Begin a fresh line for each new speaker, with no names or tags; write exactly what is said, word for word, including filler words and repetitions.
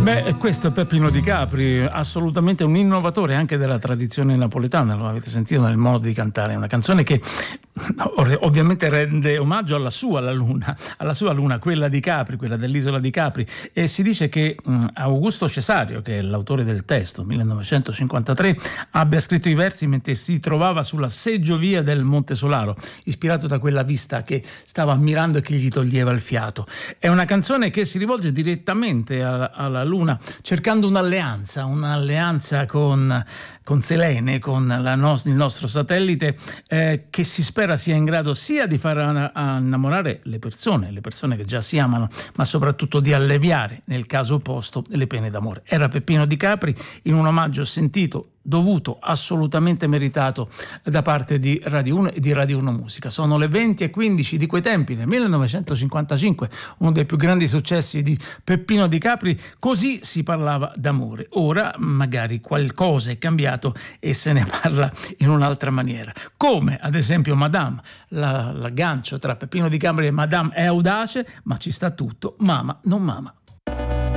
Beh, questo è Peppino Di Capri, assolutamente un innovatore anche della tradizione napoletana, lo avete sentito nel modo di cantare, è una canzone che ovviamente rende omaggio alla sua la luna, alla sua luna, quella di Capri, quella dell'isola di Capri, e si dice che mh, Augusto Cesario, che è l'autore del testo, millenovecentocinquantatré, abbia scritto i versi mentre si trovava sulla seggiovia del Monte Solaro, ispirato da quella vista che stava ammirando e che gli toglieva il fiato. È una canzone che si rivolge direttamente alla, alla luna, cercando un'alleanza, un'alleanza con, con Selene, con la no- il nostro satellite, eh, che si spera sia in grado sia di far a- innamorare le persone, le persone che già si amano, ma soprattutto di alleviare, nel caso opposto, le pene d'amore. Era Peppino Di Capri in un omaggio sentito, dovuto, assolutamente meritato da parte di Radio uno e di Radio uno Musica. Sono le venti e quindici di quei tempi, nel millenovecentocinquantacinque, uno dei più grandi successi di Peppino Di Capri. Così si parlava d'amore. Ora magari qualcosa è cambiato e se ne parla in un'altra maniera, come ad esempio Madame. La, l'aggancio tra Peppino Di Capri e Madame è audace, ma ci sta tutto. Mama non mama.